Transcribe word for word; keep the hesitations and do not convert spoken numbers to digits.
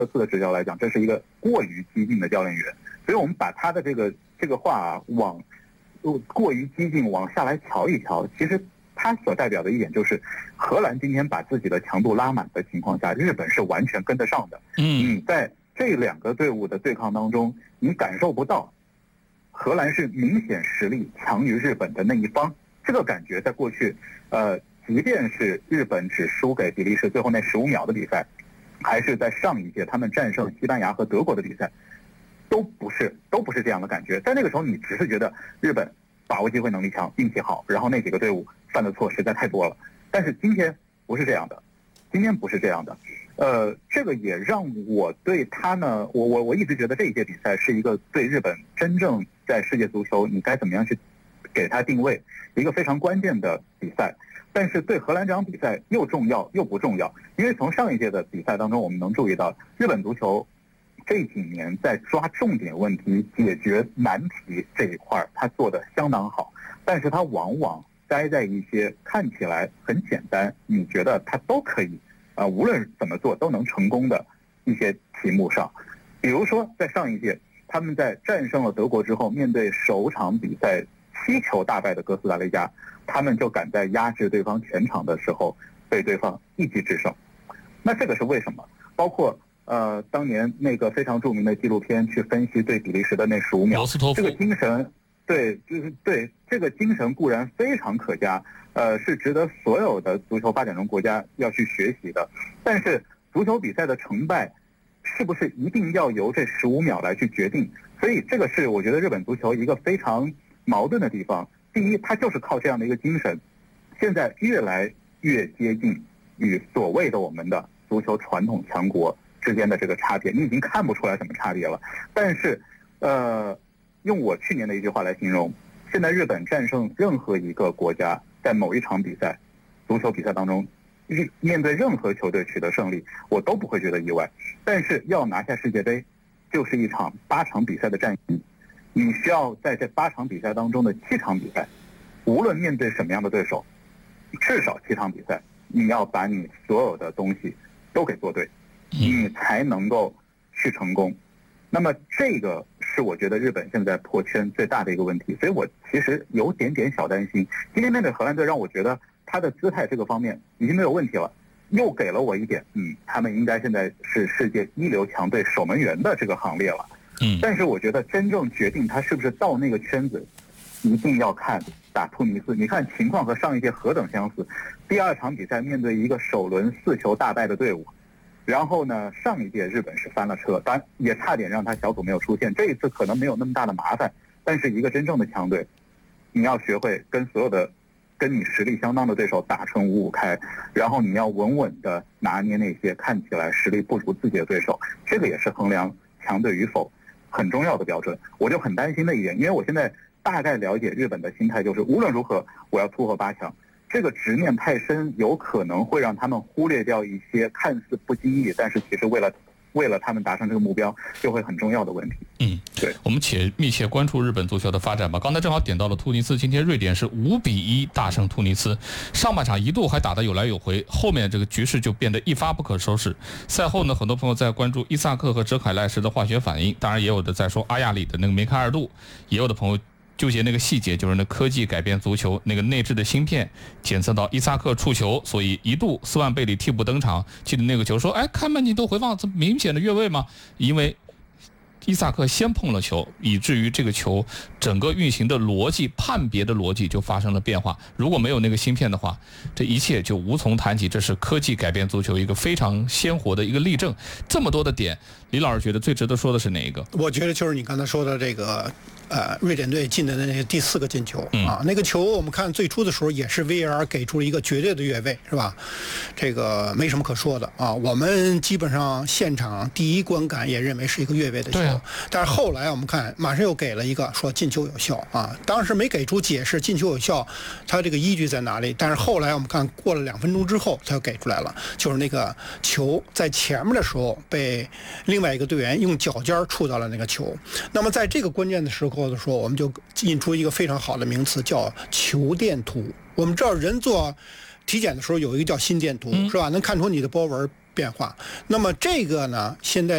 斯的执教来讲，这是一个过于激进的教练员，所以我们把他的这个这个话啊往过于激进往下来瞧一瞧，其实他所代表的一点就是，荷兰今天把自己的强度拉满的情况下，日本是完全跟得上的。 嗯， 你在这两个队伍的对抗当中，你感受不到荷兰是明显实力强于日本的那一方，这个感觉在过去，呃，即便是日本只输给比利时最后那十五秒的比赛，还是在上一届他们战胜西班牙和德国的比赛，都不是都不是这样的感觉。在那个时候，你只是觉得日本把握机会能力强，运气好，然后那几个队伍犯的错实在太多了。但是今天不是这样的，今天不是这样的。呃，这个也让我对他呢，我我我一直觉得这一届比赛是一个对日本真正在世界足球你该怎么样去给他定位一个非常关键的比赛。但是对荷兰这场比赛又重要又不重要，因为从上一届的比赛当中，我们能注意到日本足球这几年在抓重点问题、解决难题这一块，他做得相当好。但是他往往待在一些看起来很简单，你觉得他都可以，啊、呃，无论怎么做都能成功的一些题目上。比如说，在上一届，他们在战胜了德国之后，面对首场比赛七球大败的哥斯达黎加，他们就敢在压制对方全场的时候被对方一击制胜。那这个是为什么？包括呃，当年那个非常著名的纪录片去分析对比利时的那十五秒，这个精神，对，就是对这个精神固然非常可嘉，呃，是值得所有的足球发展中国家要去学习的。但是足球比赛的成败，是不是一定要由这十五秒来去决定？所以这个是我觉得日本足球一个非常矛盾的地方。第一，它就是靠这样的一个精神，现在越来越接近与所谓的我们的足球传统强国之间的这个差别，你已经看不出来什么差别了。但是，呃，用我去年的一句话来形容，现在日本战胜任何一个国家，在某一场比赛，足球比赛当中，面对任何球队取得胜利，我都不会觉得意外。但是要拿下世界杯，就是一场八场比赛的战役。你需要在这八场比赛当中的七场比赛，无论面对什么样的对手，至少七场比赛，你要把你所有的东西都给做对，你才能够去成功。那么这个是我觉得日本现在破圈最大的一个问题，所以我其实有点点小担心。今天面对荷兰队，让我觉得他的姿态这个方面已经没有问题了，又给了我一点，嗯，他们应该现在是世界一流强队守门员的这个行列了。 嗯， 但是我觉得真正决定他是不是到那个圈子，一定要看打突尼斯。你看情况和上一届何等相似，第二场比赛面对一个首轮四球大败的队伍，然后呢，上一届日本是翻了车，当然也差点让他小组没有出现。这一次可能没有那么大的麻烦，但是一个真正的强队，你要学会跟所有的跟你实力相当的对手打成五五开，然后你要稳稳的拿捏那些看起来实力不如自己的对手，这个也是衡量强队与否很重要的标准。我就很担心的一点，因为我现在大概了解日本的心态，就是无论如何我要突破八强，这个执念太深，有可能会让他们忽略掉一些看似不经意，但是其实为了为了他们达成这个目标，就会很重要的问题。 嗯， 对， 我们且密切关注日本足球的发展吧。刚才正好点到了突尼斯，今天瑞典是五比一大胜突尼斯，上半场一度还打得有来有回，后面这个局势就变得一发不可收拾。赛后呢，很多朋友在关注伊萨克和哲凯赖什的化学反应，当然也有的在说阿亚里的那个梅开二度，也有的朋友纠结那个细节，就是那科技改变足球，那个内置的芯片检测到伊萨克触球，所以一度斯万贝里替补登场。记得那个球说，哎，看半镜头回放，这明显的越位吗？因为伊萨克先碰了球，以至于这个球整个运行的逻辑、判别的逻辑就发生了变化。如果没有那个芯片的话，这一切就无从谈起。这是科技改变足球一个非常鲜活的一个例证。这么多的点，李老师觉得最值得说的是哪一个？ 我觉得就是你刚才说的这个。呃，瑞典队进的那个第四个进球、 嗯、 啊，那个球我们看最初的时候也是 V A R 给出了一个绝对的越位，是吧？这个没什么可说的啊。我们基本上现场第一观感也认为是一个越位的球， 啊、 但是后来我们看马上又给了一个说进球有效啊，当时没给出解释进球有效，他这个依据在哪里？但是后来我们看过了两分钟之后，他又给出来了，就是那个球在前面的时候被另外一个队员用脚尖触到了那个球。那么在这个关键的时候。或者说，我们就引出一个非常好的名词，叫球电图。我们知道，人做体检的时候有一个叫心电图，是吧？能看出你的波纹变化。那么这个呢，现在